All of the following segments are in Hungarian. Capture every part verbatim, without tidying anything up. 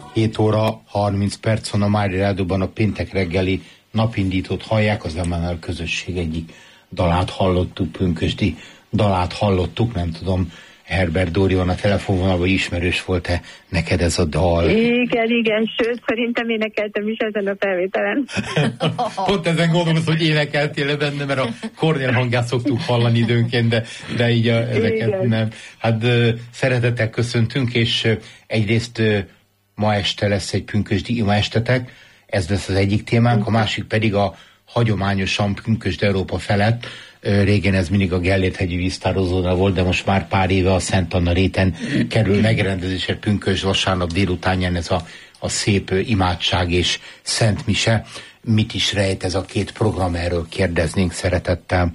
hét óra harminc perc van a Mári Rádióban, a péntek reggeli napindítót hallják, az Emmanuel közösség egyik dalát hallottuk, pünkösdi dalát hallottuk, nem tudom, Herbert Dóri van a telefonvonalban, ismerős volt-e neked ez a dal? Igen, igen, sőt, szerintem énekeltem is ezen a felvételen. Pont ezen gondolom, hogy énekeltél benne, mert a Kornél hangját szoktuk hallani időnként, de, de így a, ezeket igen. Nem. Hát szeretettel köszöntünk, és egyrészt ma este lesz egy pünkösdi ima estetek, ez lesz az egyik témánk, a másik pedig a hagyományosan pünkösd Európa felett. Régen ez mindig a Gellért-hegyi víztározónál volt, de most már pár éve a Szent Anna réten kerül megrendezésre pünkösd vasárnap délutánján ez a, a szép imádság és Szent Mise. Mit is rejt ez a két program, erről kérdeznénk szeretettel.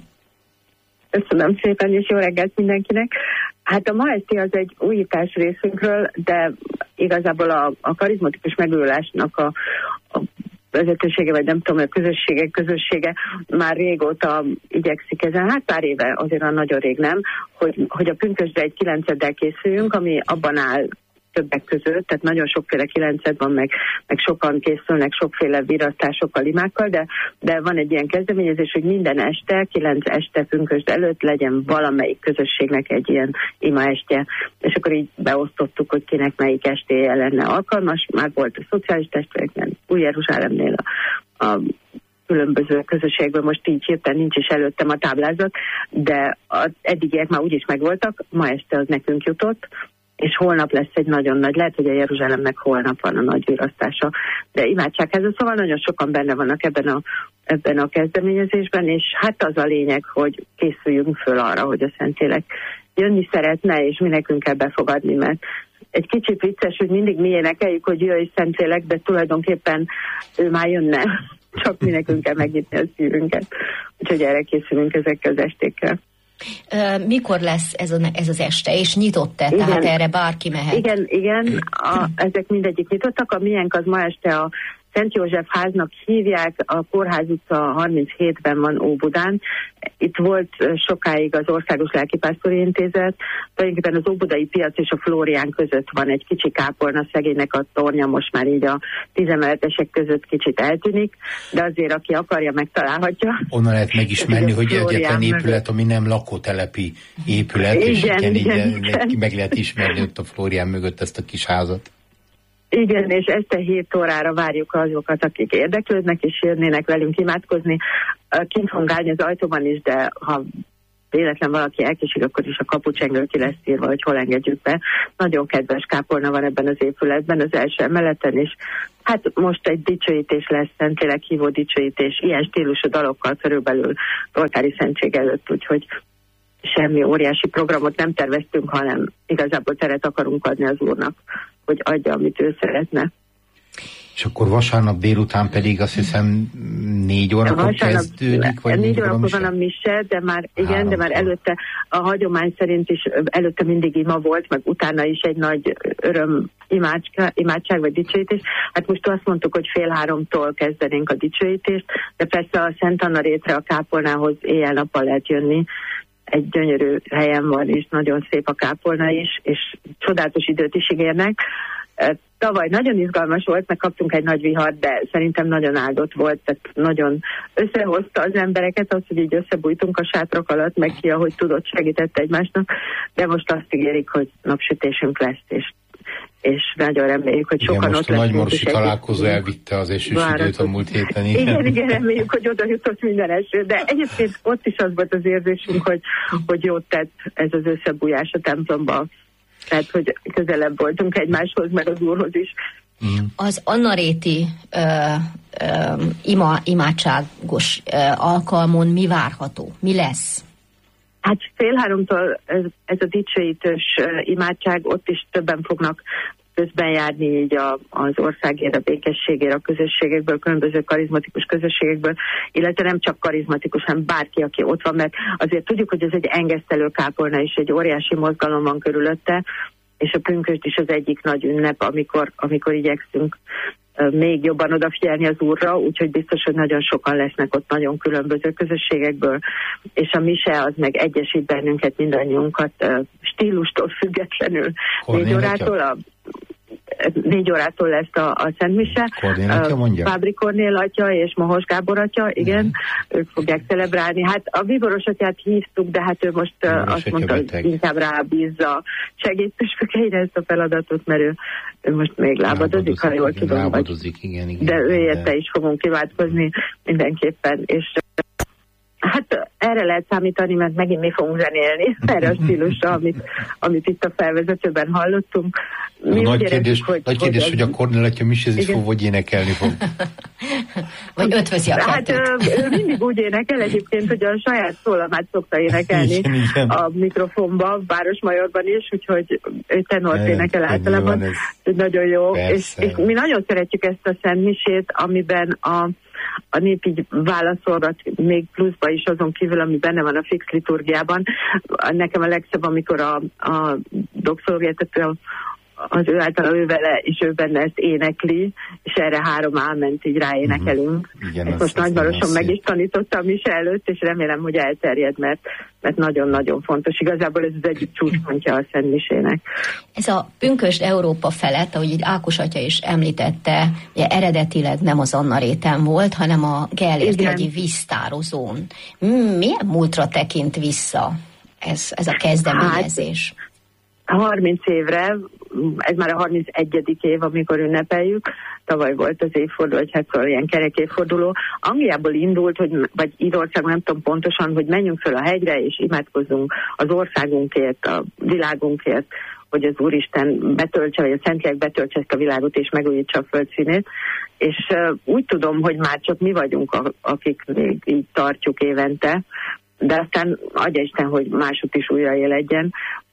Köszönöm szépen, és jó reggelt mindenkinek. Hát a ma esti az egy újítás részünkről, de igazából a, a karizmatikus megújulásnak a, a vezetősége, vagy nem tudom, a közösségek közössége már régóta igyekszik ezen, hát pár éve, azért nagyon rég nem, hogy, hogy a pünkösdre egy kilenceddel készüljünk, ami abban áll többek között, tehát nagyon sokféle kilenced van, meg, meg sokan készülnek sokféle virasztásokkal, imákkal, de, de van egy ilyen kezdeményezés, hogy minden este, kilenc este pünkösd előtt legyen valamelyik közösségnek egy ilyen ima estje, és akkor így beosztottuk, hogy kinek melyik estéje lenne alkalmas, már volt a szociális testvéreknél, Új Jeruzsálemnél a, a különböző közösségben, most így hirtelen nincs is előttem a táblázat, de az eddigiek már úgyis megvoltak, ma este az nekünk jutott, és holnap lesz egy nagyon nagy, lehet, hogy a Jeruzsálemnek holnap van a nagy virasztása, de imádságháza, szóval nagyon sokan benne vannak ebben a, ebben a kezdeményezésben, és hát az a lényeg, hogy készüljünk föl arra, hogy a Szentlélek jönni szeretne, és mi nekünk kell befogadni, mert egy kicsit vicces, hogy mindig mi énekeljük, hogy jöjj Szentlélek, de tulajdonképpen ő már jönne, csak mi nekünk kell megnyitni a szívünket. Úgyhogy erre készülünk ezekkel az estékkel. Mikor lesz ez, a, ez az este, és nyitott-e? Igen. Tehát erre bárki mehet? Igen, igen, a, ezek mindegyik nyitottak, a miénk az ma este a Szent József háznak hívják, a Kórház utca harminchétben van Óbudán. Itt volt sokáig az Országos Lelkipásztori Intézet, tulajdonképpen az óbudai piac és a Flórián között van egy kicsi kápolna, szegénynek a tornya most már így a tízemeletesek között kicsit eltűnik, de azért aki akarja, megtalálhatja. Onnan lehet megismerni, hogy egyetlen épület, ami nem lakótelepi épület, igen, és igen, igen, igen. Meg lehet ismerni ott a Flórián mögött ezt a kis házat. Igen, és este hét órára várjuk azokat, akik érdeklődnek, és jönnének velünk imádkozni. Kint fogunk állni az ajtóban is, de ha véletlen valaki elkésik, akkor is a kapucsengő ki lesz írva, hogy hol engedjük be. Nagyon kedves kápolna van ebben az épületben, az első emeleten, és hát most egy dicsőítés lesz, Szentlélek hívó dicsőítés, ilyen stílusú dalokkal körülbelül oltári szentség előtt, úgyhogy semmi óriási programot nem terveztünk, hanem igazából teret akarunk adni az Úrnak, hogy adja, amit ő szeretne. És akkor vasárnap délután pedig azt hiszem négy órakor kezdődik? Vagy négy órakor van a mise, de már igen, Három de már szor. Előtte a hagyomány szerint is előtte mindig ima volt, meg utána is egy nagy öröm imádság, imádság vagy dicsőítés. Hát most azt mondtuk, hogy fél háromtól kezdenénk a dicsőítést, de persze a Szent Anna rétre a kápolnához éjjel-nappal lehet jönni. Egy gyönyörű helyen van, és nagyon szép a kápolna is, és csodálatos időt is ígérnek. Tavaly nagyon izgalmas volt, meg kaptunk egy nagy vihart, de szerintem nagyon áldott volt, tehát nagyon összehozta az embereket, az, hogy így összebújtunk a sátrak alatt, meg ki, ahogy tudott, segített egymásnak, de most azt ígérik, hogy napsütésünk lesz, és és nagyon reméljük, hogy sokan igen, ott leszünk. Igen, most a nagymorosi találkozó elvitte az esős időt a múlt héten. Igen, igen, igen, reméljük, hogy oda jutott minden eső, de egyébként ott is az volt az érzésünk, hogy, hogy jót tett ez az összebújás a templomba. Tehát, hogy közelebb voltunk egymáshoz, meg az Úrhoz is. Mm. Az annaréti ö, ö, ima, imádságos ö, alkalmon mi várható? Mi lesz? Hát fél háromtól ez, ez a dicsőítős uh, imádság, ott is többen fognak közben járni így a, az országért, a békességért, a közösségekből, különböző karizmatikus közösségekből, illetve nem csak karizmatikus, hanem bárki, aki ott van, mert azért tudjuk, hogy ez egy engesztelő kápolna is, egy óriási mozgalom van körülötte, és a pünkösd is az egyik nagy ünnep, amikor, amikor igyekszünk még jobban odafigyelni az Úrra, úgyhogy biztos, hogy nagyon sokan lesznek ott nagyon különböző közösségekből, és a mise az meg egyesít bennünket, mindannyiunkat stílustól függetlenül. Négy órától a négy órától lesz a, a Szentmise. Kornél atya mondja? Fábri Kornél atya és Mohos Gábor atya, igen, mm. ők fogják celebrálni. Hát a Bíboros atyát hívtuk, de hát ő most Bíboros azt mondta, beteg. Hogy inkább rábízza segítőskökeire ezt a feladatot, mert ő, ő most még lábadozik, ha jól tudom. Lábadozik, igen, igen. De ő érte is fogunk kiváltkozni mindenképpen, és hát erre lehet számítani, mert megint mi fogunk zenélni, erre a stílusra, amit, amit itt a felvezetőben hallottunk. Mi nagy kérdés, hogy, nagy kérdés, hogy, hogy a Kornél atya misézni fog, vagy énekelni fog. Vagy ötvözi a Hát ő, ő mindig úgy énekel egyébként, hogy a saját szólamát szokta énekelni igen, igen. a mikrofonba, Városmajorban is, úgyhogy ő tenort énekel általában. Ez nagyon jó. És, és mi nagyon szeretjük ezt a szentmisét, amiben a a nép így válaszolgat még pluszba is azon kívül, ami benne van a fix liturgiában. Nekem a legszebb, amikor a, a doxológia, tehát az ő által ő vele, és ő benne ezt énekli, és erre három áment így ráénekelünk. Mm-hmm. Ezt most Nagymaroson meg is tanítottam is előtt, és remélem, hogy elterjed, mert, mert nagyon-nagyon fontos. Igazából ez az egyik csúcspontja a Szentmisének. Ez a pünkösd Európa felett, ahogy így Ákos atya is említette, ugye eredetileg nem az Anna réten volt, hanem a Gellért-hegyi víztározón. Milyen múltra tekint vissza ez, ez a kezdeményezés? Hát, harminc évre, ez már a harmincegyedik év, amikor ünnepeljük, tavaly volt az évforduló, vagy hát szóval ilyen kerek évforduló. Angliából indult, hogy, vagy Írország, nem tudom pontosan, hogy menjünk föl a hegyre, és imádkozzunk az országunkért, a világunkért, hogy az Úristen betöltse, vagy a Szentlélek betöltse ezt a világot, és megújítsa a földszínét. És uh, úgy tudom, hogy már csak mi vagyunk, a, akik még így tartjuk évente, de aztán adja Isten, hogy másút is újraéledjen.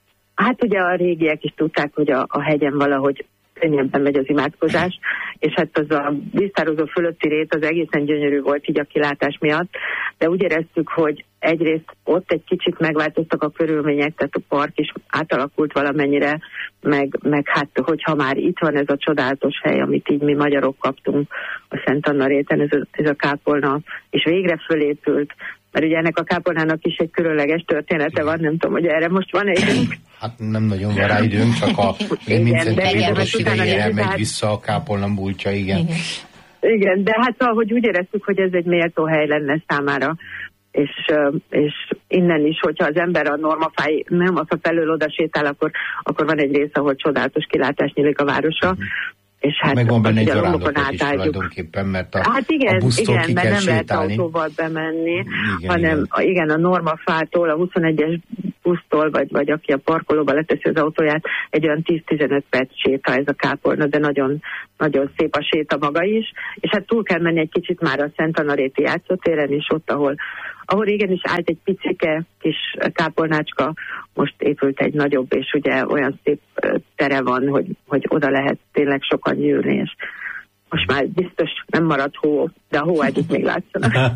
Hát ugye a régiek is tudták, hogy a, a hegyen valahogy könnyebben megy az imádkozás, és hát az a víztározó fölötti rét az egészen gyönyörű volt így a kilátás miatt, de úgy éreztük, hogy egyrészt ott egy kicsit megváltoztak a körülmények, tehát a park is átalakult valamennyire, meg, meg hát, hogyha már itt van ez a csodálatos hely, amit így mi magyarok kaptunk a Szent Anna réten, ez a, ez a kápolna, és végre fölépült, mert ugye ennek a kápolnának is egy különleges története van, nem tudom, hogy erre most van egy... Hát nem nagyon van rá időnk, csak a Mincent Bíboros idejére megy vissza a kápolna múltja, igen. igen. Igen, de hát ahogy úgy éreztük, hogy ez egy méltó hely lenne számára, és, és innen is, hogyha az ember a normafáj, nem az a felől oda sétál, akkor, akkor van egy rész, ahol csodálatos kilátás nyílik a városra. Mm. És hát meg van benne egy zarándokat is tulajdonképpen, mert a, hát igen, a busztól igen, ki kell mert nem sétálni. lehet autóval bemenni, igen, hanem igen. A, igen, a normafától, a huszonegyes busztól, vagy, vagy aki a parkolóba leteszi az autóját, egy olyan tíz-tizenöt perc séta ez a kápolna, de nagyon, nagyon szép a séta maga is, és hát túl kell menni egy kicsit már a Szent Anna réti játszótéren is, ott, ahol ahol igenis állt egy picike kis kápolnácska, most épült egy nagyobb, és ugye olyan szép tere van, hogy, hogy oda lehet tényleg sokan gyűlni, és most már biztos nem marad hó, de a hó együtt még látszanak.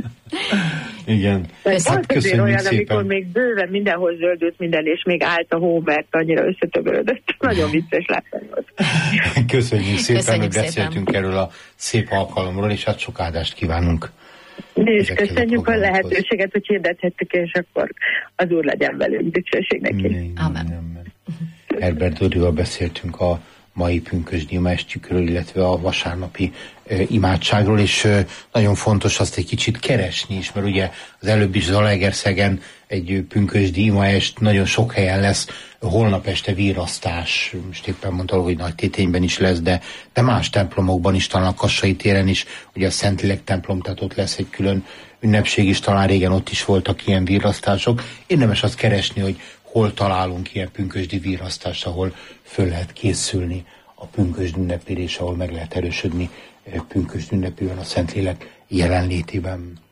Igen. Hát köszönjük olyan, szépen. Amikor még bőven mindenhol zöldült minden, és még állt a hó, mert annyira összetömörödött. Nagyon vicces látni volt. Köszönjük szépen, hogy beszéltünk szépen. Erről a szép alkalomról, és hát sok áldást kívánunk. Mi is köszönjük a, a lehetőséget, hogy hirdethettük, és akkor az Úr legyen velünk, dicsőség neki. Amen. Herbert Dórival beszéltünk a mai pünkösdi imaestjükről, illetve a vasárnapi e, imádságról, és e, nagyon fontos azt egy kicsit keresni is, mert ugye az előbb is Zalaegerszegen egy pünkösdi imaest nagyon sok helyen lesz, holnap este virrasztás, most éppen mondtam, hogy Nagytétényben is lesz, de, de más templomokban is, talán a Kassai téren is, ugye a Szentlélek templom, tehát ott lesz egy külön ünnepség is, talán régen ott is voltak ilyen virrasztások. Érdemes azt keresni, hogy hol találunk ilyen pünkösdi virrasztást, ahol föl lehet készülni a pünkösd ünnepére, és ahol meg lehet erősödni pünkösd ünnepében a Szentlélek jelenlétében.